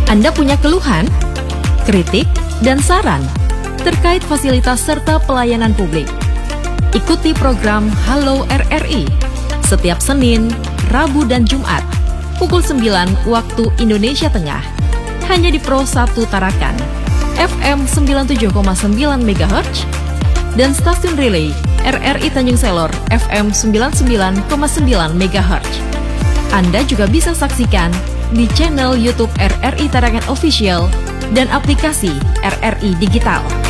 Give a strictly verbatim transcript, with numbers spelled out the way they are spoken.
Anda punya keluhan, kritik, dan saran terkait fasilitas serta pelayanan publik? Ikuti program Halo R R I setiap Senin, Rabu, dan Jumat pukul sembilan waktu Indonesia Tengah hanya di Pro satu Tarakan F M sembilan puluh tujuh koma sembilan megahertz dan stasiun relay R R I Tanjung Selor F M sembilan puluh sembilan koma sembilan megahertz. Anda juga bisa saksikan di channel YouTube R R I Tarakan Official dan aplikasi R R I Digital.